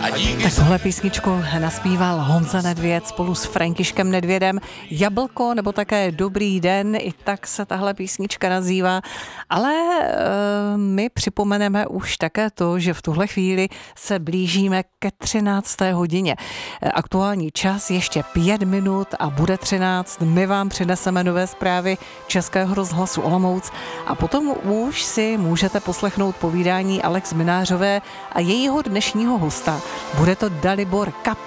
Tak tohle písničku naspíval Honza Nedvěd spolu s Františkem Nedvědem. Jablko nebo také Dobrý den, i tak se tahle písnička nazývá. Ale my připomeneme už také to, že v tuhle chvíli se blížíme ke 13. hodině. Aktuální čas ještě 5 minut a bude 13. My vám přineseme nové zprávy Českého rozhlasu Olomouc a potom už si můžete poslechnout povídání Alex Minářové a jejího dnešního hosta. Bude to Dalibor Kap.